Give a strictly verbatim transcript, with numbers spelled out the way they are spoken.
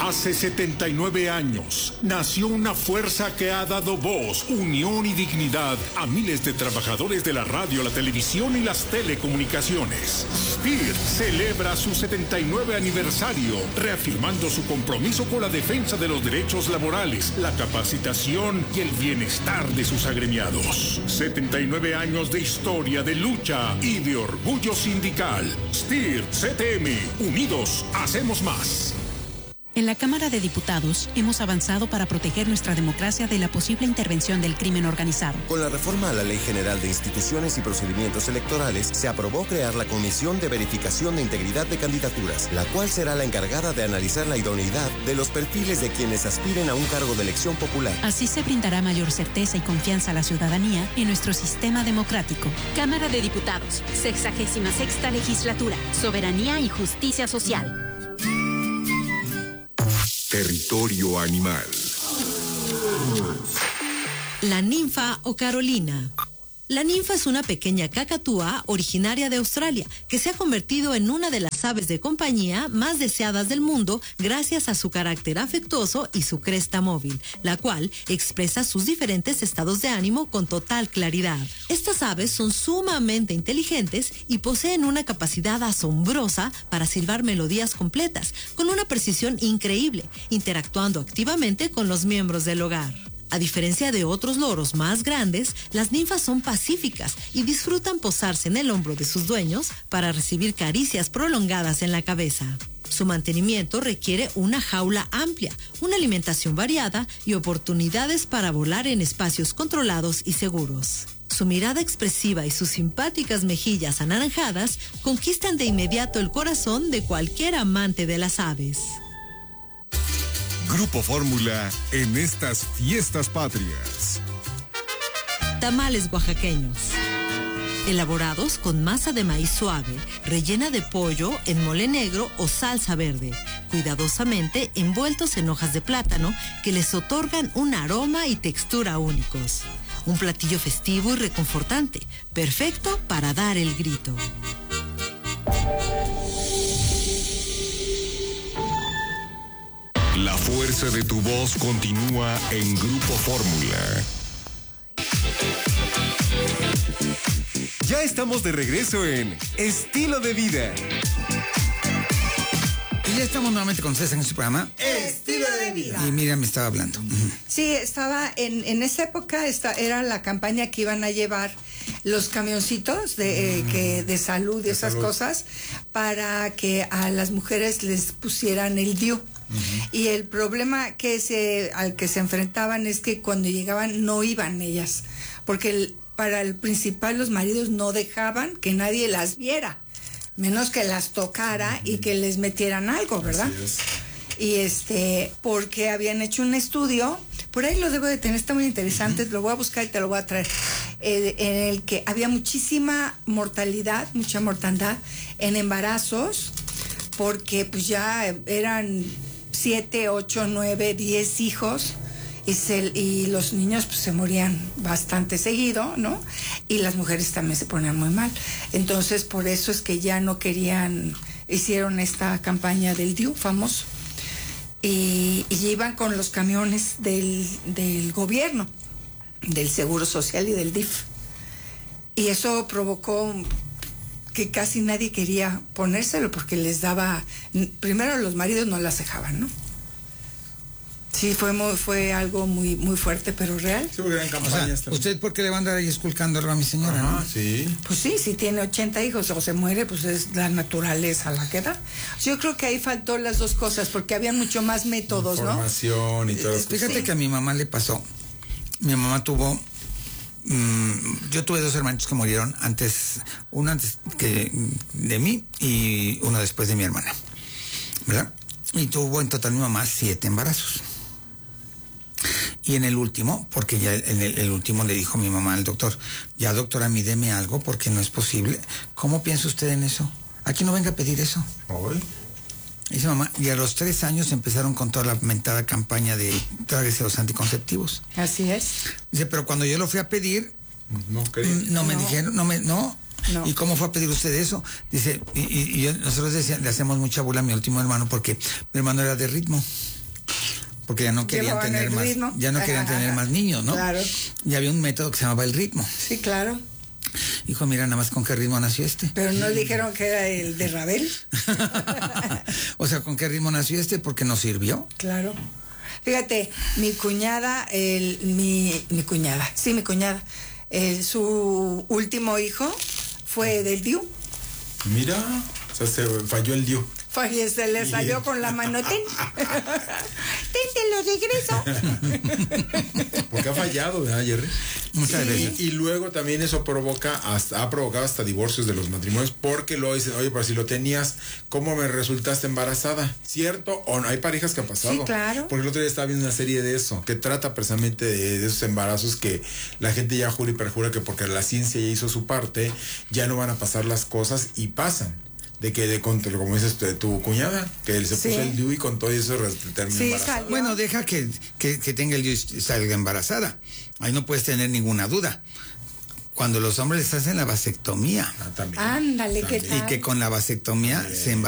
Hace setenta y nueve años nació una fuerza que ha dado voz, unión y dignidad a miles de trabajadores de la radio, la televisión y las telecomunicaciones. S P I R celebra su setenta y nueve aniversario, reafirmando su compromiso con la defensa de los derechos laborales, la capacitación y el bienestar de sus agremiados. setenta y nueve años de historia, de lucha y de orgullo sindical. S P I R C T M, unidos hacemos más. En la Cámara de Diputados hemos avanzado para proteger nuestra democracia de la posible intervención del crimen organizado. Con la reforma a la Ley General de Instituciones y Procedimientos Electorales, se aprobó crear la Comisión de Verificación de Integridad de Candidaturas, la cual será la encargada de analizar la idoneidad de los perfiles de quienes aspiren a un cargo de elección popular. Así se brindará mayor certeza y confianza a la ciudadanía en nuestro sistema democrático. Cámara de Diputados, sexagésima sexta legislatura, soberanía y justicia social. Territorio animal. La ninfa o Carolina. La ninfa es una pequeña cacatúa originaria de Australia que se ha convertido en una de las aves de compañía más deseadas del mundo gracias a su carácter afectuoso y su cresta móvil, la cual expresa sus diferentes estados de ánimo con total claridad. Estas aves son sumamente inteligentes y poseen una capacidad asombrosa para silbar melodías completas, con una precisión increíble, interactuando activamente con los miembros del hogar. A diferencia de otros loros más grandes, las ninfas son pacíficas y disfrutan posarse en el hombro de sus dueños para recibir caricias prolongadas en la cabeza. Su mantenimiento requiere una jaula amplia, una alimentación variada y oportunidades para volar en espacios controlados y seguros. Su mirada expresiva y sus simpáticas mejillas anaranjadas conquistan de inmediato el corazón de cualquier amante de las aves. Grupo Fórmula en estas fiestas patrias. Tamales oaxaqueños. Elaborados con masa de maíz suave, rellena de pollo en mole negro o salsa verde, cuidadosamente envueltos en hojas de plátano que les otorgan un aroma y textura únicos. Un platillo festivo y reconfortante, perfecto para dar el grito. La fuerza de tu voz continúa en Grupo Fórmula. Ya estamos de regreso en Estilo de Vida. Y ya estamos nuevamente con César en su programa Estilo de Vida. Y Miriam me estaba hablando. Uh-huh. Sí, estaba en, en esa época, esta era la campaña que iban a llevar los camioncitos de, eh, que, de salud y de esas salud. cosas para que a las mujeres les pusieran el D I U. Uh-huh. Y el problema que se, al que se enfrentaban es que cuando llegaban no iban ellas, porque el, para el principal los maridos no dejaban que nadie las viera, menos que las tocara uh-huh. y que les metieran algo, ¿verdad? Así es. Y este, porque habían hecho un estudio, por ahí lo debo de tener, está muy interesante, uh-huh. lo voy a buscar y te lo voy a traer, eh, en el que había muchísima mortalidad, mucha mortandad en embarazos, porque pues ya eran siete, ocho, nueve, diez hijos y, se, y los niños pues se morían bastante seguido, ¿no? Y las mujeres también se ponían muy mal. Entonces por eso es que ya no querían, hicieron esta campaña del D I U famoso y, y iban con los camiones del, del gobierno, del Seguro Social y del D I F. Y eso provocó que casi nadie quería ponérselo porque les daba, primero los maridos no las dejaban, ¿no? Sí, fue muy, fue algo muy muy fuerte, pero real. Sí, gran campaña. O sea, ¿usted por qué le va a andar ahí esculcándolo a mi señora? Ah, ¿no? Sí. Pues sí, si tiene ochenta hijos o se muere, pues es la naturaleza la que da. Yo creo que ahí faltó las dos cosas, porque había mucho más métodos, Información ¿no? y todo eso. Fíjate sí. que a mi mamá le pasó. Mi mamá tuvo... Yo tuve dos hermanos que murieron antes, uno antes que de mí y uno después de mi hermana, ¿verdad? Y tuvo en total mi mamá siete embarazos. Y en el último, porque ya en el, el último le dijo mi mamá al doctor, ya doctora, a mí deme algo porque no es posible. ¿Cómo piensa usted en eso? Aquí no venga a pedir eso. ¿Hoy? Dice mamá, y a los tres años empezaron con toda la mentada campaña de tráguese los anticonceptivos. Así es. Dice, pero cuando yo lo fui a pedir, no, no me no. dijeron, no me, no. No. ¿Y cómo fue a pedir usted eso? Dice, y, y, y yo, nosotros decía, le hacemos mucha burla a mi último hermano porque mi hermano era de ritmo. porque ya no querían Llevaban tener el más, ritmo. ya no querían tener más niños, ¿no? Claro. Y había un método que se llamaba el ritmo. Sí, claro. Hijo, mira, nada más con qué ritmo nació este. Pero no dijeron que era el de Rabel. O sea, ¿con qué ritmo nació este? Porque nos sirvió. Claro. Fíjate, mi cuñada, el, mi, mi cuñada, sí, mi cuñada, el, su último hijo fue del D I U. Mira, o sea, se falló el D I U. Fue, se le salió con la mano, ten, ten, te lo regreso. Porque ha fallado, ¿verdad, Jerry? Muchas Sí. veces. Y luego también eso provoca, hasta, ha provocado hasta divorcios de los matrimonios, porque luego dicen, oye, pero si lo tenías, ¿cómo me resultaste embarazada? ¿Cierto o no? Hay parejas que ha pasado. Sí, claro. Porque el otro día estaba viendo una serie de eso, que trata precisamente de, de esos embarazos que la gente ya jura y perjura que porque la ciencia ya hizo su parte, ya no van a pasar las cosas y pasan. De que, de contra, como dices, de tu cuñada, que él se Sí. puso el D I U y con todo eso terminó Sí, embarazada. salió. Bueno, deja que, que, que tenga el D I U y salga embarazada. Ahí no puedes tener ninguna duda. Cuando los hombres les hacen la vasectomía. Ah, también. Ándale, ¿qué También. tal? Y que con la vasectomía se embaraza.